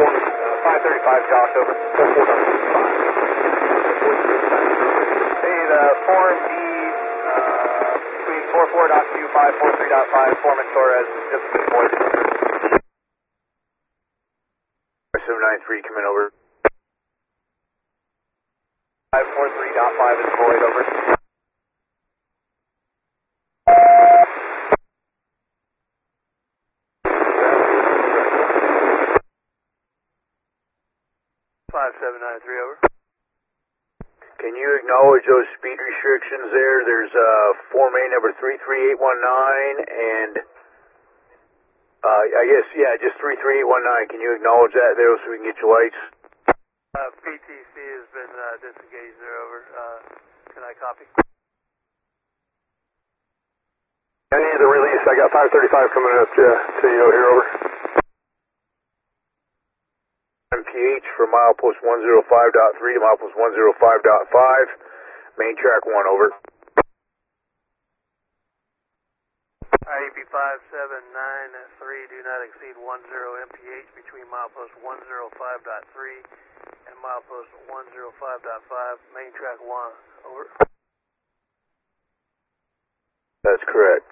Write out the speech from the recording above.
535 Josh, over. Hey, the Form D, between 44.25, 43.5, Foreman Torres, just deployed. 793, come in, over. 543.5 is void, over. Over. Can you acknowledge those speed restrictions there? There's Form A number 33819 and I guess, yeah, just 33819. Can you acknowledge that there so we can get your lights? PTC has been disengaged there, over. Can I copy? I need the release. I got 535 coming up to you here, over. MPH for milepost 105.3 to milepost 105.5. Main track 1, over. IEP 5793, do not exceed 10 MPH between milepost 105.3 and milepost 105.5. Main track 1, over. That's correct.